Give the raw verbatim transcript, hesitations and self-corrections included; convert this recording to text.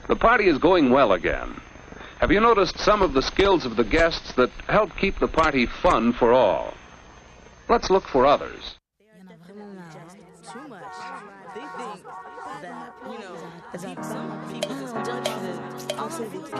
The party is going well again. Have you noticed some of the skills of the guests that help keep the party fun for all? Let's look for others. Too much. They think that, you know, some people just